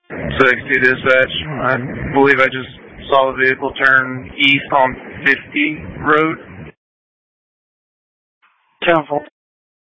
6 dispatch. I believe I just saw the vehicle turn east on 50 road. 10-4.